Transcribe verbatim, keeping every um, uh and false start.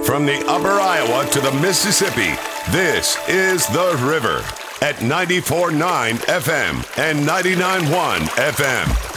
From the upper Iowa to the Mississippi, this is The River at ninety-four point nine F M and ninety-nine point one F M.